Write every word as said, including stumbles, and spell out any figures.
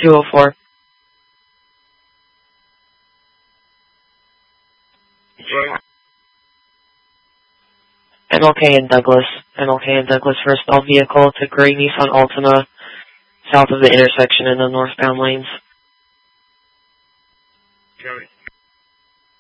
two oh four. Right. M L K in Douglas. M L K in Douglas for a stalled vehicle to gray Nissan Altima south of the intersection in the northbound lanes. Copy.